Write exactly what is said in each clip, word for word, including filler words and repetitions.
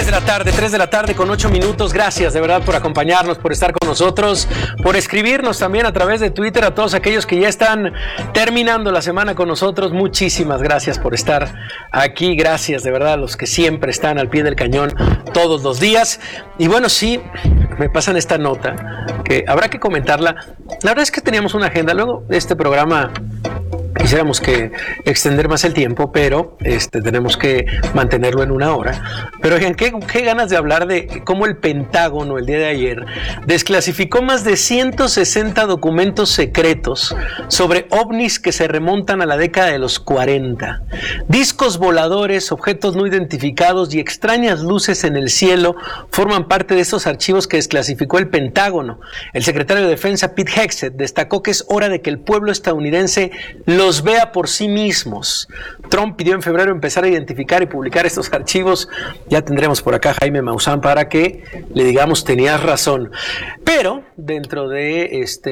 tres de la tarde, tres de la tarde con ocho minutos. Gracias de verdad por acompañarnos, por estar con nosotros, por escribirnos también a través de Twitter a todos aquellos que ya están terminando la semana con nosotros. Muchísimas gracias por estar aquí. Gracias de verdad a los que siempre están al pie del cañón todos los días. Y bueno, sí, me pasan esta nota que habrá que comentarla. La verdad es que teníamos una agenda. Luego este programa quisiéramos que extender más el tiempo, pero este, tenemos que mantenerlo en una hora. Pero oigan, qué, qué ganas de hablar de cómo el Pentágono el día de ayer desclasificó más de ciento sesenta documentos secretos sobre ovnis que se remontan a la década de los cuarenta. Discos voladores, objetos no identificados y extrañas luces en el cielo forman parte de estos archivos que desclasificó el Pentágono. El secretario de Defensa, Pete Hegseth, destacó que es hora de que el pueblo estadounidense los vea por sí mismos. Trump pidió en febrero empezar a identificar y publicar estos archivos. Ya tendremos por acá a Jaime Maussan para que le digamos tenías razón. Pero dentro de, este,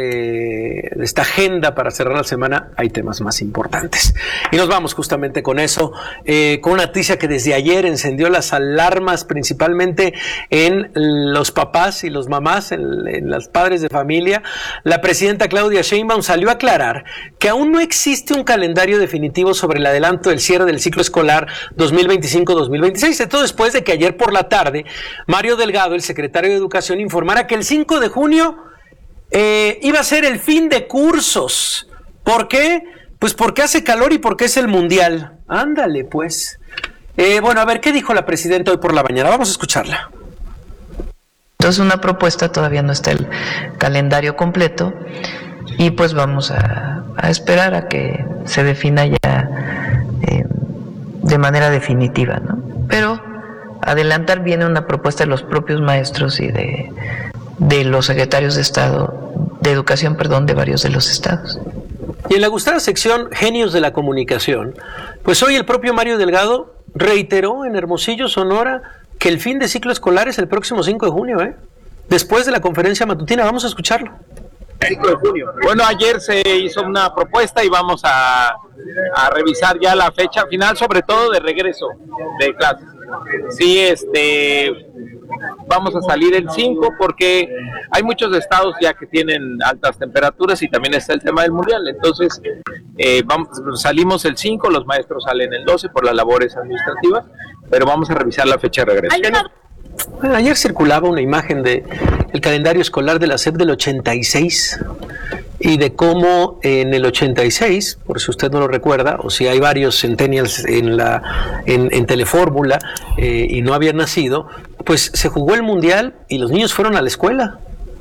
de esta agenda para cerrar la semana hay temas más importantes. Y nos vamos justamente con eso, eh, con una noticia que desde ayer encendió las alarmas principalmente en los papás y los mamás, en, en los padres de familia. La presidenta Claudia Sheinbaum salió a aclarar que aún no existe un calendario definitivo sobre el adelanto del cierre del ciclo escolar dos mil veinticinco dos mil veintiséis. Esto después de que ayer por la tarde Mario Delgado, el secretario de Educación, informara que el cinco de junio eh, iba a ser el fin de cursos. ¿Por qué? Pues porque hace calor y porque es el mundial. Ándale, pues. Eh, bueno, a ver, ¿qué dijo la presidenta hoy por la mañana? Vamos a escucharla. Entonces, una propuesta, todavía no está el calendario completo. Y pues vamos a, a esperar a que se defina ya eh, de manera definitiva, ¿no? Pero adelantar viene una propuesta de los propios maestros y de, de los secretarios de Estado, de Educación, perdón, de varios de los estados. Y en la gustada sección Genios de la Comunicación, pues hoy el propio Mario Delgado reiteró en Hermosillo, Sonora, que el fin de ciclo escolar es el próximo cinco de junio, ¿eh? Después de la conferencia matutina. Vamos a escucharlo. cinco de junio. Bueno, ayer se hizo una propuesta y vamos a, a revisar ya la fecha final, sobre todo de regreso de clases. Sí, este, vamos a salir el cinco porque hay muchos estados ya que tienen altas temperaturas y también está el tema del mundial. Entonces, eh, vamos, salimos el cinco, los maestros salen el doce por las labores administrativas, pero vamos a revisar la fecha de regreso. Bueno, ayer circulaba una imagen de el calendario escolar de la S E P del ochenta y seis y de cómo en el ochenta y seis, por si usted no lo recuerda, o si hay varios centennials en la en, en Telefórmula eh, y no habían nacido, pues se jugó el mundial y los niños fueron a la escuela.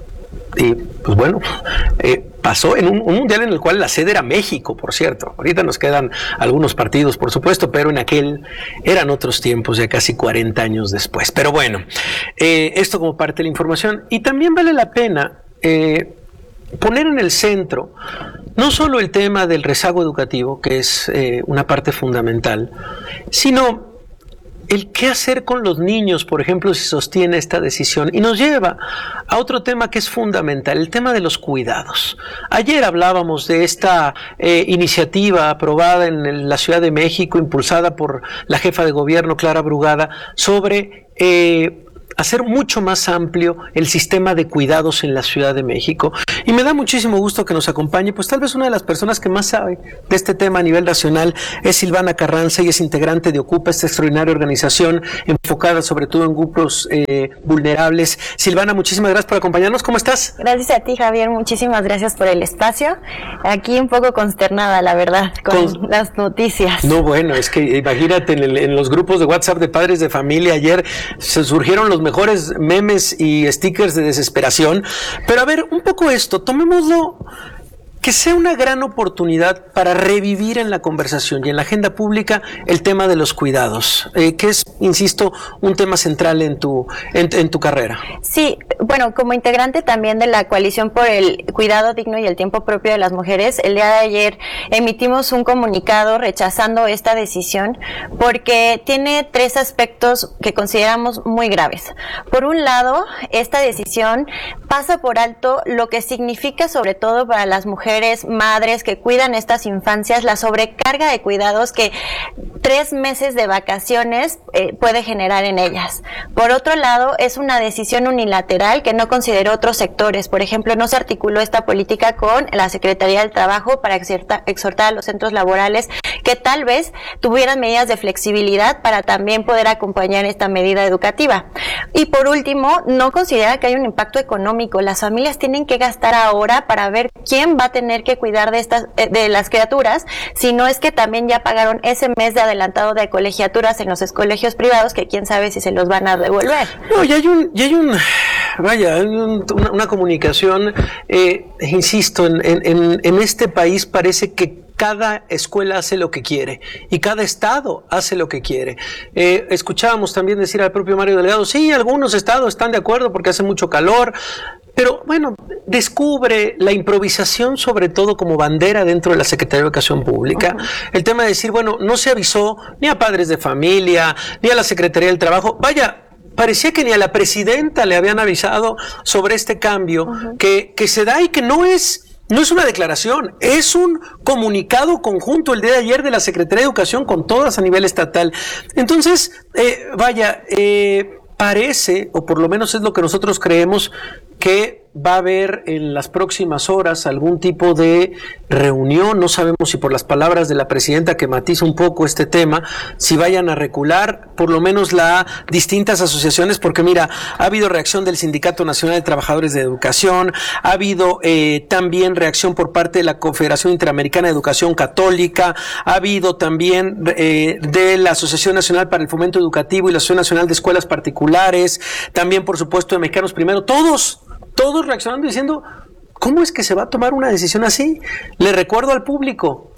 Y pues bueno, eh, pasó en un, un mundial en el cual la sede era México, por cierto. Ahorita nos quedan algunos partidos, por supuesto, pero en aquel eran otros tiempos, ya casi cuarenta años después. Pero bueno, eh, esto como parte de la información. Y también vale la pena eh, poner en el centro no solo el tema del rezago educativo, que es eh, una parte fundamental, sino el qué hacer con los niños, por ejemplo, si sostiene esta decisión. Y nos lleva a otro tema que es fundamental, el tema de los cuidados. Ayer hablábamos de esta eh, iniciativa aprobada en la Ciudad de México, impulsada por la jefa de gobierno, Clara Brugada, sobre Eh, hacer mucho más amplio el sistema de cuidados en la Ciudad de México. Y me da muchísimo gusto que nos acompañe, pues tal vez una de las personas que más sabe de este tema a nivel nacional es Silvana Carranza, y es integrante de Ocupa, esta extraordinaria organización enfocada sobre todo en grupos eh, vulnerables. Silvana, muchísimas gracias por acompañarnos. ¿Cómo estás? Gracias a ti, Javier. Muchísimas gracias por el espacio. Aquí un poco consternada, la verdad, con, con... las noticias. No, bueno, es que imagínate, en, el, en los grupos de WhatsApp de padres de familia ayer se surgieron los mejores memes y stickers de desesperación. Pero a ver, un poco esto, tomémoslo que sea una gran oportunidad para revivir en la conversación y en la agenda pública el tema de los cuidados, eh, que es, insisto, un tema central en tu, en, en tu carrera. Sí, bueno, como integrante también de la Coalición por el Cuidado Digno y el Tiempo Propio de las Mujeres, el día de ayer emitimos un comunicado rechazando esta decisión porque tiene tres aspectos que consideramos muy graves. Por un lado, esta decisión pasa por alto lo que significa sobre todo para las mujeres mujeres, madres que cuidan estas infancias, la sobrecarga de cuidados que tres meses de vacaciones eh, puede generar en ellas. Por otro lado, es una decisión unilateral que no consideró otros sectores. Por ejemplo, no se articuló esta política con la Secretaría del Trabajo para exhortar, exhortar a los centros laborales que tal vez tuvieran medidas de flexibilidad para también poder acompañar esta medida educativa. Y por último, no considera que hay un impacto económico. Las familias tienen que gastar ahora para ver quién va a tener que cuidar de estas de las criaturas, si no es que también ya pagaron ese mes de adelantado de colegiaturas en los colegios privados, que quién sabe si se los van a devolver. No, ya hay un, ya hay un, vaya, hay un, una, una comunicación, eh, insisto, en, en, en este país parece que cada escuela hace lo que quiere y cada estado hace lo que quiere. Eh, escuchábamos también decir al propio Mario Delgado, sí, algunos estados están de acuerdo porque hace mucho calor, pero bueno, descubre la improvisación sobre todo como bandera dentro de la Secretaría de Educación Pública. Uh-huh. El tema de decir, bueno, no se avisó ni a padres de familia, ni a la Secretaría del Trabajo. Vaya, parecía que ni a la presidenta le habían avisado sobre este cambio uh-huh. que, que se da y que no es... No es una declaración, es un comunicado conjunto el día de ayer de la Secretaría de Educación con todas a nivel estatal. Entonces, eh, vaya, eh, parece, o por lo menos es lo que nosotros creemos, que va a haber en las próximas horas algún tipo de reunión. No sabemos si por las palabras de la presidenta, que matiza un poco este tema, si vayan a recular por lo menos las distintas asociaciones, porque mira, ha habido reacción del Sindicato Nacional de Trabajadores de Educación, ha habido eh, también reacción por parte de la Confederación Interamericana de Educación Católica, ha habido también eh, de la Asociación Nacional para el Fomento Educativo y la Asociación Nacional de Escuelas Particulares, también por supuesto de Mexicanos Primero, todos Todos reaccionando diciendo, ¿cómo es que se va a tomar una decisión así? Le recuerdo al público,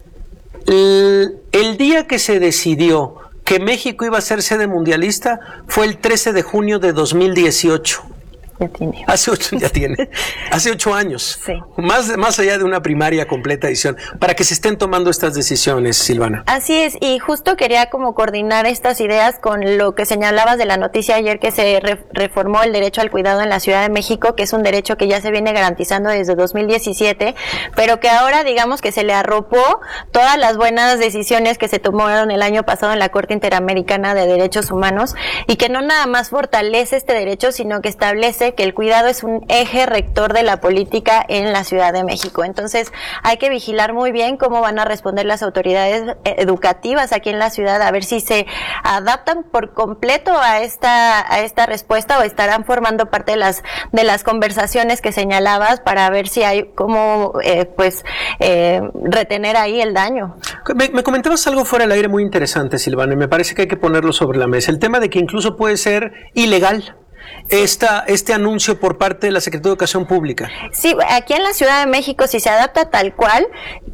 el, el día que se decidió que México iba a ser sede mundialista fue el trece de junio de dos mil dieciocho. Ya tiene. Hace ocho, ya tiene. Hace ocho años. Sí. Más, más allá de una primaria completa edición, para que se estén tomando estas decisiones, Silvana. Así es, y justo quería como coordinar estas ideas con lo que señalabas de la noticia ayer, que se re reformó el derecho al cuidado en la Ciudad de México, que es un derecho que ya se viene garantizando desde dos mil diecisiete, pero que ahora digamos que se le arropó todas las buenas decisiones que se tomaron el año pasado en la Corte Interamericana de Derechos Humanos, y que no nada más fortalece este derecho, sino que establece que el cuidado es un eje rector de la política en la Ciudad de México. Entonces, hay que vigilar muy bien cómo van a responder las autoridades educativas aquí en la ciudad, a ver si se adaptan por completo a esta a esta respuesta o estarán formando parte de las de las conversaciones que señalabas para ver si hay cómo eh, pues eh, retener ahí el daño. Me, me comentabas algo fuera del aire muy interesante, Silvana, y me parece que hay que ponerlo sobre la mesa. El tema de que incluso puede ser ilegal Esta, este anuncio por parte de la Secretaría de Educación Pública. Sí, aquí en la Ciudad de México, si se adapta tal cual,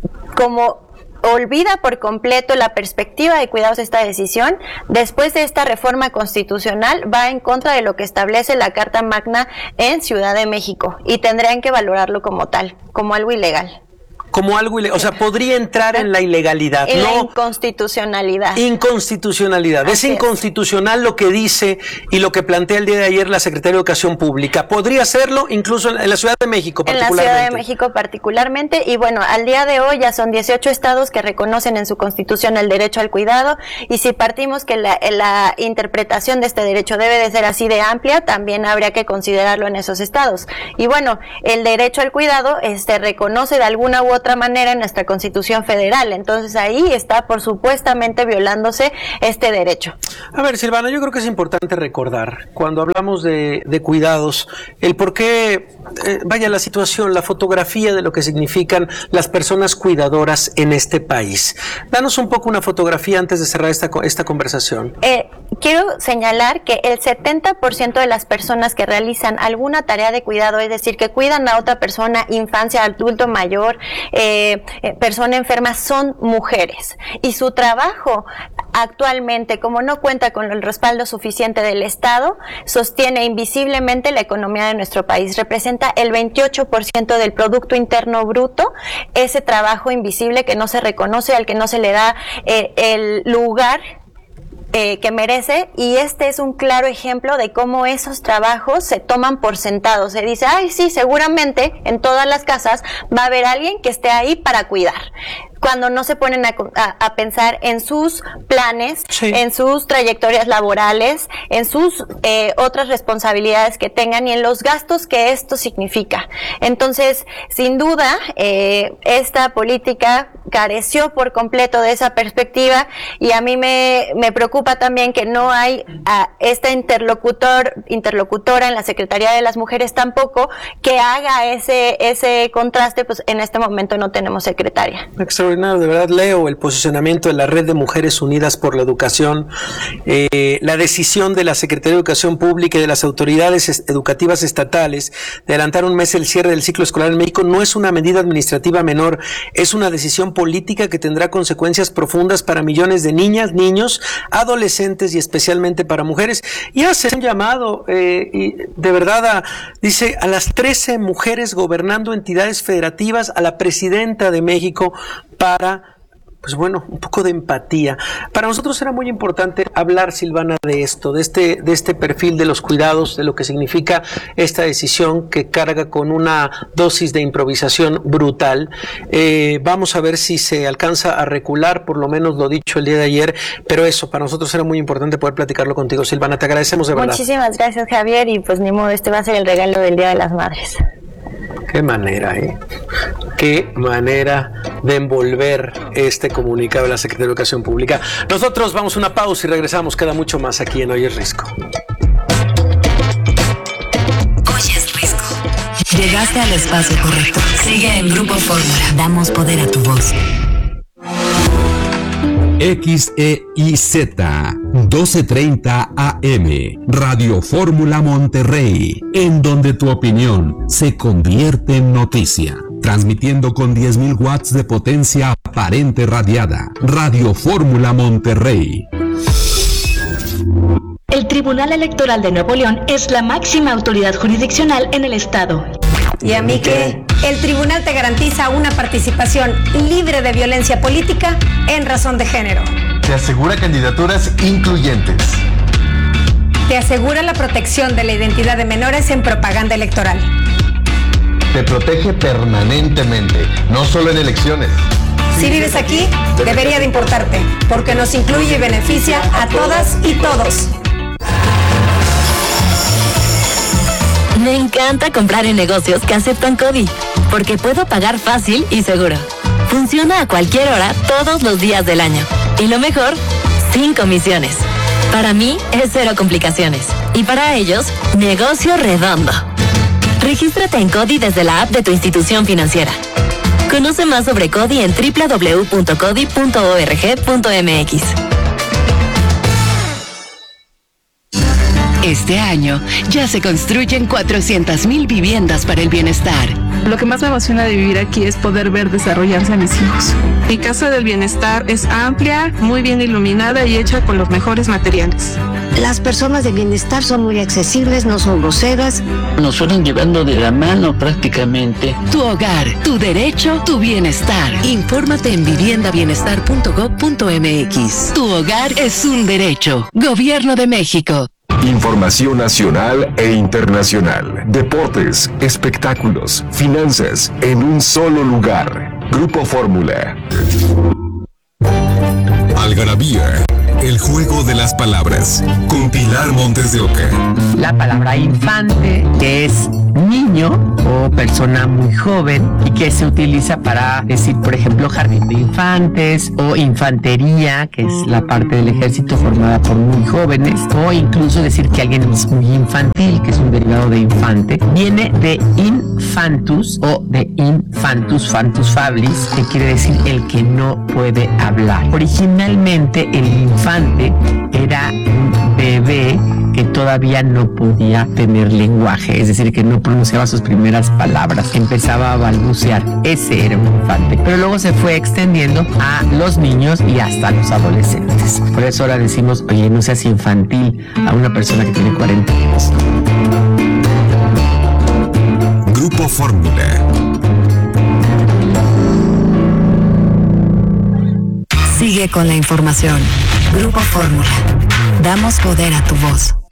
como olvida por completo la perspectiva de cuidados de esta decisión, después de esta reforma constitucional va en contra de lo que establece la Carta Magna en Ciudad de México y tendrían que valorarlo como tal, como algo ilegal. Como algo ilegal, o sea, podría entrar en la ilegalidad, en ¿no? la inconstitucionalidad. Inconstitucionalidad. Así es inconstitucional lo que dice y lo que plantea el día de ayer la Secretaría de Educación Pública. Podría hacerlo incluso en la Ciudad de México particularmente. En la Ciudad de México particularmente. Y bueno, al día de hoy ya son dieciocho estados que reconocen en su constitución el derecho al cuidado. Y si partimos que la, la interpretación de este derecho debe de ser así de amplia, también habría que considerarlo en esos estados. Y bueno, el derecho al cuidado este reconoce de alguna u otra manera en nuestra Constitución Federal. Entonces ahí está por supuestamente violándose este derecho. A ver, Silvana, yo creo que es importante recordar cuando hablamos de, de cuidados el por qué, eh, vaya la situación, la fotografía de lo que significan las personas cuidadoras en este país. Danos un poco una fotografía antes de cerrar esta, esta conversación. Eh, quiero señalar que el setenta por ciento de las personas que realizan alguna tarea de cuidado, es decir, que cuidan a otra persona, infancia, adulto mayor, Eh, eh, persona enferma, son mujeres, y su trabajo actualmente, como no cuenta con el respaldo suficiente del Estado, sostiene invisiblemente la economía de nuestro país. Representa el veintiocho por ciento del Producto Interno Bruto, ese trabajo invisible que no se reconoce, al que no se le da eh, el lugar eh, que merece, y este es un claro ejemplo de cómo esos trabajos se toman por sentados. Se dice, ay, sí, seguramente en todas las casas va a haber alguien que esté ahí para cuidar, cuando no se ponen a, a, a pensar en sus planes, sí. en sus trayectorias laborales, en sus eh, otras responsabilidades que tengan y en los gastos que esto significa. Entonces, sin duda, eh, esta política careció por completo de esa perspectiva, y a mí me, me preocupa también que no hay a esta interlocutor, interlocutora en la Secretaría de las Mujeres tampoco, que haga ese, ese contraste. Pues en este momento no tenemos secretaria. Extraordinario, de verdad. Leo el posicionamiento de la Red de Mujeres Unidas por la Educación, eh, la decisión de la Secretaría de Educación Pública y de las autoridades educativas estatales de adelantar un mes el cierre del ciclo escolar en México no es una medida administrativa menor, es una decisión política que tendrá consecuencias profundas para millones de niñas, niños, adolescentes y especialmente para mujeres. Y hace un llamado, eh, y de verdad, a, dice, a las trece mujeres gobernando entidades federativas, a la presidenta de México, para, pues bueno, un poco de empatía. Para nosotros era muy importante hablar, Silvana, de esto, de este, de este perfil de los cuidados, de lo que significa esta decisión que carga con una dosis de improvisación brutal. Eh, vamos a ver si se alcanza a recular, por lo menos lo dicho el día de ayer, pero eso, para nosotros era muy importante poder platicarlo contigo, Silvana. Te agradecemos de verdad. Muchísimas gracias, Javier, y pues ni modo, este va a ser el regalo del Día de las Madres. Qué manera, ¿eh? Qué manera de envolver este comunicado de la Secretaría de Educación Pública. Nosotros vamos a una pausa y regresamos. Queda mucho más aquí en Hoy es Risco. Hoy es Risco. Llegaste al espacio correcto. Sigue en Grupo Fórmula. Damos poder a tu voz. X E I Z doce treinta A M Radio Fórmula Monterrey, en donde tu opinión se convierte en noticia. Transmitiendo con diez mil watts de potencia aparente radiada. Radio Fórmula Monterrey. El Tribunal Electoral de Nuevo León es la máxima autoridad jurisdiccional en el estado. ¿Y a mí qué? El tribunal te garantiza una participación libre de violencia política en razón de género. Te asegura candidaturas incluyentes. Te asegura la protección de la identidad de menores en propaganda electoral. Te protege permanentemente, no solo en elecciones. Si vives aquí, debería de importarte, porque nos incluye y beneficia a todas y todos. Me encanta comprar en negocios que aceptan CODI, porque puedo pagar fácil y seguro. Funciona a cualquier hora, todos los días del año. Y lo mejor, sin comisiones. Para mí es cero complicaciones. Y para ellos, negocio redondo. Regístrate en CODI desde la app de tu institución financiera. Conoce más sobre CODI en doble u doble u doble u punto codi punto org punto m x. Este año ya se construyen cuatrocientas mil viviendas para el bienestar. Lo que más me emociona de vivir aquí es poder ver desarrollarse a mis hijos. Mi casa del bienestar es amplia, muy bien iluminada y hecha con los mejores materiales. Las personas de bienestar son muy accesibles, no son groseras. Nos fueron llevando de la mano prácticamente. Tu hogar, tu derecho, tu bienestar. Infórmate en vivienda bienestar punto gob punto m x. Tu hogar es un derecho. Gobierno de México. Información nacional e internacional, deportes, espectáculos, finanzas, en un solo lugar. Grupo Fórmula. Algarabía, el juego de las palabras, con Pilar Montes de Oca. La palabra infante, que es niño o persona muy joven y que se utiliza para decir, por ejemplo, jardín de infantes o infantería, que es la parte del ejército formada por muy jóvenes, o incluso decir que alguien es muy infantil, que es un derivado de infante. Viene de infantus o de infantus, fantus fablis, que quiere decir el que no puede hablar. Originalmente el infante era un bebé que todavía no podía tener lenguaje, es decir, que no pronunciaba sus primeras palabras, empezaba a balbucear. Ese era un infante, pero luego se fue extendiendo a los niños y hasta los adolescentes. Por eso ahora decimos, oye, no seas infantil a una persona que tiene cuarenta años. Grupo Fórmula. Sigue con la información. Grupo Fórmula. Damos poder a tu voz.